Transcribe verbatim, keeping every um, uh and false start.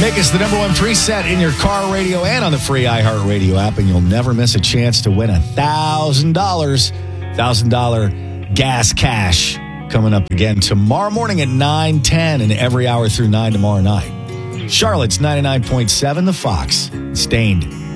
Make us the number one preset in your car radio and on the free iHeartRadio app, and you'll never miss a chance to win one thousand dollars. one thousand dollars gas cash coming up again tomorrow morning at nine ten and every hour through nine tomorrow night. Charlotte's ninety-nine point seven, The Fox. Stained.